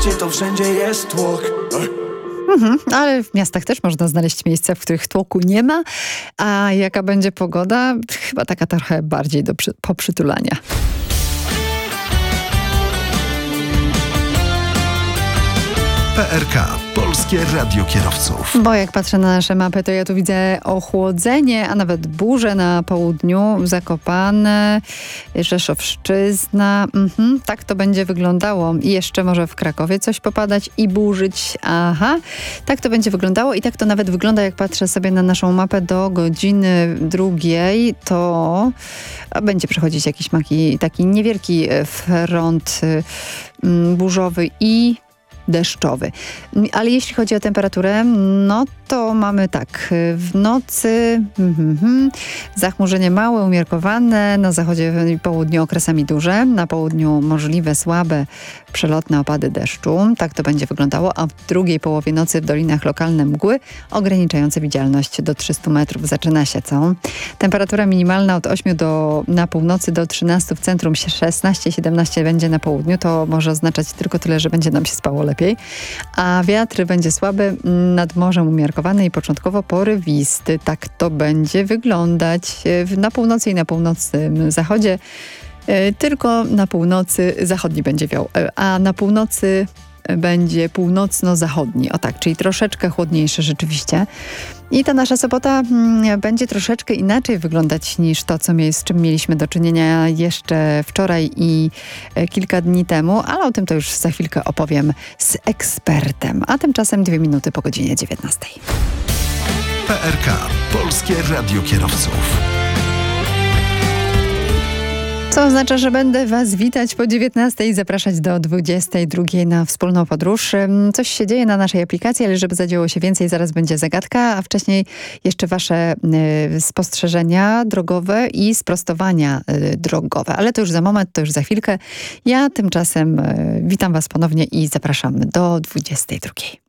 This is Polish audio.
mieście to wszędzie jest tłok. Ale w miastach też można znaleźć miejsca, w których tłoku nie ma. A jaka będzie pogoda? Chyba taka trochę bardziej do poprzytulania. PRK. Polskie Radio Kierowców. Bo jak patrzę na nasze mapy, to ja tu widzę ochłodzenie, a nawet burze na południu, Zakopane, Rzeszowszczyzna. Tak to będzie wyglądało. I jeszcze może w Krakowie coś popadać i burzyć. Aha, tak to będzie wyglądało i tak to nawet wygląda, jak patrzę sobie na naszą mapę do godziny 2:00, to będzie przechodzić jakiś taki niewielki front burzowy i deszczowy. Ale jeśli chodzi o temperaturę, no to mamy tak, w nocy zachmurzenie małe, umiarkowane, na zachodzie i południu okresami duże, na południu możliwe słabe, przelotne opady deszczu. Tak to będzie wyglądało, a w drugiej połowie nocy w dolinach lokalne mgły ograniczające widzialność do 300 metrów. Zaczyna się, co? Temperatura minimalna od 8 na północy do 13 w centrum, 16-17 będzie na południu. To może oznaczać tylko tyle, że będzie nam się spało lepiej. A wiatr będzie słaby, nad morzem umiarkowany i początkowo porywisty. Tak to będzie wyglądać na północy i na północnym zachodzie. Tylko na północy zachodni będzie wiał, a na północy będzie północno-zachodni. O tak, czyli troszeczkę chłodniejsze rzeczywiście. I ta nasza sobota będzie troszeczkę inaczej wyglądać niż to, z czym mieliśmy do czynienia jeszcze wczoraj i kilka dni temu, ale o tym to już za chwilkę opowiem z ekspertem. A tymczasem 2 minuty po godzinie 19. PRK. Polskie Radio Kierowców. Co oznacza, że będę Was witać po 19 i zapraszać do 22 na wspólną podróż. Coś się dzieje na naszej aplikacji, ale żeby zadziało się więcej, zaraz będzie zagadka, a wcześniej jeszcze Wasze spostrzeżenia drogowe i sprostowania drogowe. Ale to już za moment, to już za chwilkę. Ja tymczasem witam Was ponownie i zapraszam do 22.